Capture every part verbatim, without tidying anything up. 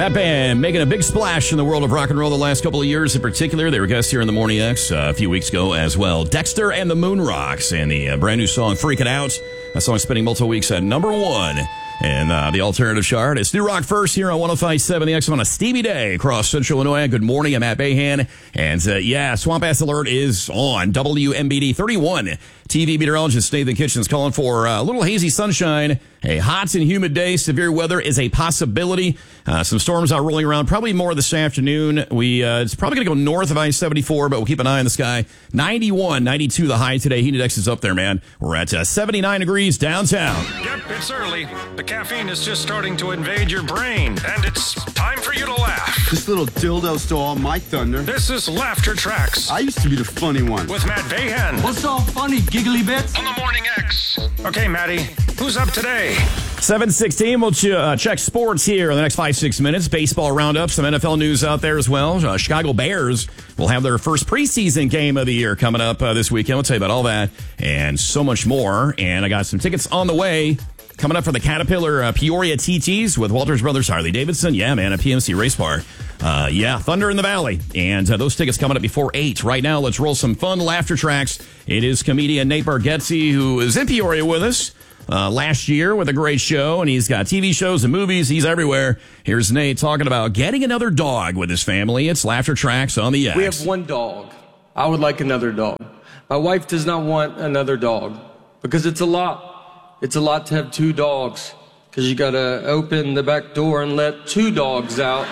That band making a big splash in the world of rock and roll the last couple of years in particular. They were guests here in the Morning X uh, a few weeks ago as well. Dexter and the Moon Rocks and the uh, brand new song Freaking Out. That song spending multiple weeks at number one in uh, the alternative chart. It's New Rock First here on one oh five point seven The X on a steamy day across central Illinois. Good morning, I'm Matt Bahan. And uh, yeah, Swamp Ass Alert is on W M B D thirty-one. T V meteorologist Nathan Kitchens calling for uh, a little hazy sunshine. A hot and humid day. Severe weather is a possibility. Uh, some storms are rolling around, probably more this afternoon. We uh, It's probably going to go north of I seventy-four, but we'll keep an eye on the sky. ninety-one, ninety-two the high today. Heat index is up there, man. We're at uh, seventy-nine degrees downtown. Yep, it's early. The caffeine is just starting to invade your brain, and it's time for you to laugh. This little dildo stole all my thunder. This is Laughter Tracks. I used to be the funny one. With Matt Bahan. What's all funny, giggly bits? On the Morning X. Okay, Matty, who's up today? seven sixteen, we'll ch- uh, check sports here in the next five, six minutes. Baseball roundup, some N F L news out there as well. Uh, Chicago Bears will have their first preseason game of the year coming up uh, this weekend. We'll tell you about all that and so much more. And I got some tickets on the way coming up for the Caterpillar uh, Peoria T Ts with Walters Brothers Harley Davidson. Yeah, man, a P M C race bar. Uh, yeah, Thunder in the Valley. And uh, those tickets coming up before eight. Right now, let's roll some fun laughter tracks. It is comedian Nate Bargatze, who is in Peoria with us uh, last year with a great show. And he's got T V shows and movies. He's everywhere. Here's Nate talking about getting another dog with his family. It's Laughter Tracks on the X. We have one dog. I would like another dog. My wife does not want another dog because it's a lot. It's a lot to have two dogs because you got to open the back door and let two dogs out.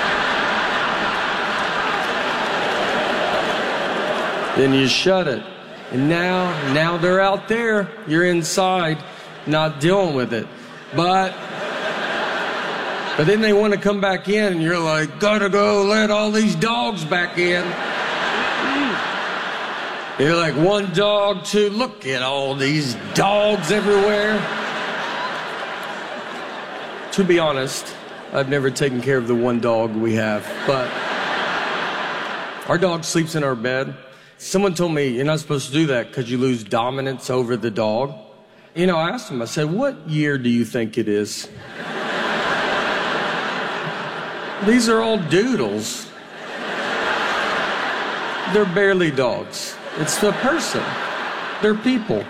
Then you shut it. And now, now they're out there. You're inside, not dealing with it. But, but then they want to come back in, and you're like, gotta go let all these dogs back in. You're like, one dog, two, look at all these dogs everywhere. To be honest, I've never taken care of the one dog we have, but our dog sleeps in our bed. Someone told me you're not supposed to do that because you lose dominance over the dog. You know, I asked him, I said, what year do you think it is? These are all doodles. They're barely dogs. It's the person. They're people.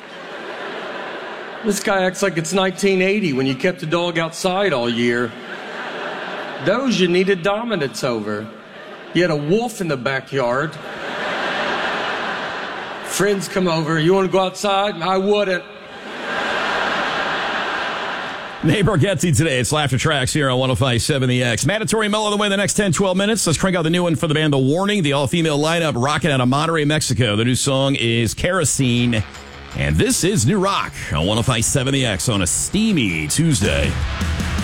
This guy acts like it's nineteen eighty when you kept the dog outside all year. Those you needed dominance over. You had a wolf in the backyard. Friends come over. You want to go outside? I wouldn't. Nate Bargatze today. It's Laughter Tracks here on one oh five point seven The X. Mandatory Mellow the way in the next ten, twelve minutes. Let's crank out the new one for the band The Warning. The all-female lineup rocking out of Monterrey, Mexico. The new song is Kerosene. And this is New Rock on one oh five point seven The X on a steamy Tuesday.